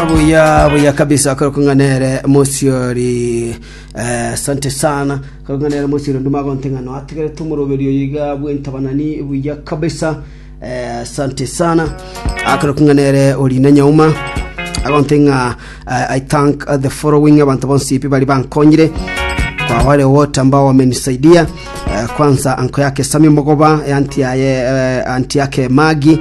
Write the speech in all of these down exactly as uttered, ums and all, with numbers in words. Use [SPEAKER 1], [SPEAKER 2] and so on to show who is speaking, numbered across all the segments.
[SPEAKER 1] Buya buya kabisa kwa kunganere Mosiori asante eh, sana kwa kunganere Mosiori ndumago ntengano atigere tumuroberio yiga bwentabanani buya kabisa asante eh, sana akora kunganere Orina Nyauma agontenga uh, I thank uh, the following abantu bonsi bali bankonyire kwa wale wote ambao wamenisaidia uh, kwanza anko yake Sami Mogoba anti yaye uh, anti yake Magi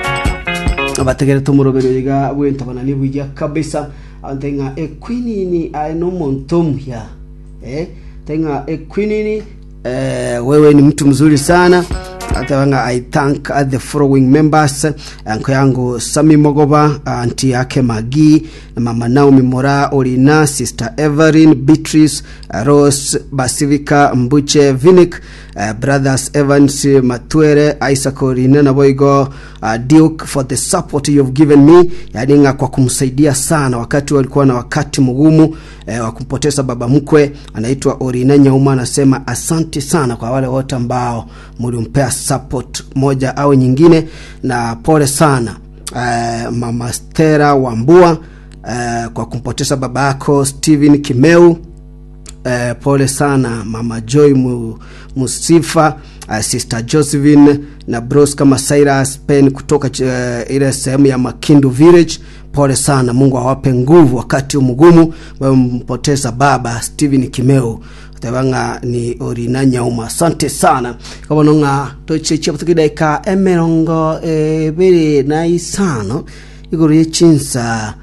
[SPEAKER 1] abategere tumuroberio yiga bwentabana buya kabisa antenga equinini aino montom ya eh tenga equinini eh, wewe ni mtu mzuri sana atawanga. I thank uh, the following members anko yangu Sami Mogoba, anti yake Magi, mama Naomi Mora, Orina, sister Evelyn, Beatrice, uh, Rose, Basivika, Mbuche, Vinik, uh, brothers Evans, Matuere, Isaac, Orina na Boigo, uh, Duke, for the support you've given me. Yaninga kwa kumsaidia sana wakati walikuwa na wakati mgumu eh, wa kumpoteza baba mkwe anaitwa Orina Nyauma. Anasema asante sana kwa wale wote ambao mlimpea support moja au nyingine, na pole sana uh, mama Stera Wambua uh, kwa kumpoteza baba yako Steven Kimeu. Uh, pole sana mama Joy mu, Musifa, uh, sister Josephine na bros kama Cyrus Pen kutoka uh, ile sehemu ya Makindu Village. Pole sana, Mungu awape nguvu wakati mgumu wa mpoteza baba Steven Kimeu. Tebanga ni Orina Nyauma. Asante sana. Kwa nonga tocheche butukidaika emerongo e bere na isano igoro chinsa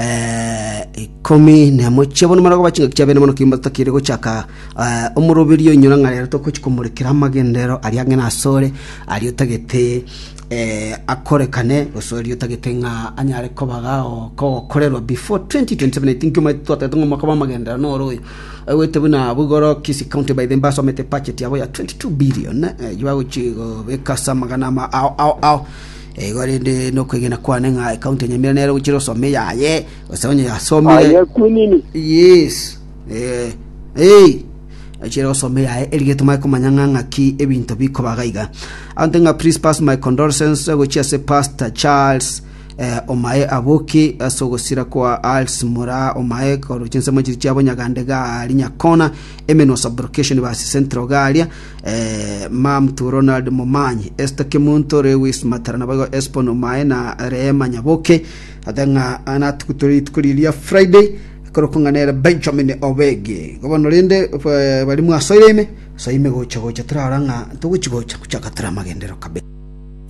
[SPEAKER 1] eh ikomi ne mochebona marago bachinga cyabene mono kimba takire ko chaka uh, umuroberio nyura ngare to ko chikomurikira amagendero ari yange na sore ari utagete eh akorekane osori utagetenga anyare ko bagao ko korero before twenty twenty-seven. I think you might thought that ngoma kama magendero no royo wete buna bugoro kisi county by the mbaso mete budget yabo ya twenty-two billion eh yiba uchigo bekasa magana ma au au au eh gore de no kwegena kwanenga account nyemira nero uchiro some yaye osonye ya some
[SPEAKER 2] aye kunini
[SPEAKER 1] yes eh eh achiro some yaye eligetuma ko manyanga ki ebinto biko bagaiga antenga. Please pass my condolences which is Pastor Charles eh omae aboki asogosira kwa Als Mura omae ko ruchense mo cyabo nyagandega ali nyakona emeno sublocation basi central galia eh mam to Ronald Momanyi Esther Kimunto Lewis Matarana bago Espon omae na Rema Nyaboke adanga anatukutori tukurilia Friday korokunganera Benjamin Obege gobono rinde bali mu asoireme soime gocha gocha turaranga tuguchigocha kuchakatara magendero kabe.